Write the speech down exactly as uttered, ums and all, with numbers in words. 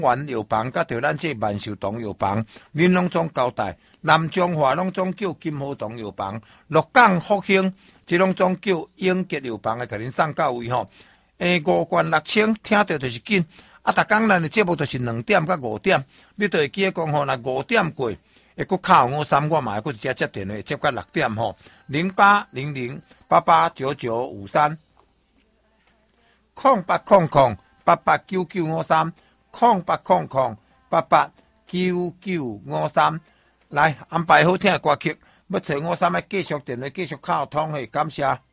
园药房，甲着咱这万寿堂药房，恁拢总交代。南中华拢总叫金河堂药房，鹿港复兴，即拢总叫永吉药房，来甲恁送到位吼。诶，五罐六千，听到就是紧。啊，逐工咱的节目就是两点到五点，你就会记得讲吼，若五点过，会佫敲五三，我嘛会佫一只接电话，接到六点吼，零八零零八八九九五三，空八空空八八九九五三，空八空空八八九九五三，来安排好听的歌曲，要找五三来继续电话继续敲通嘿，感谢。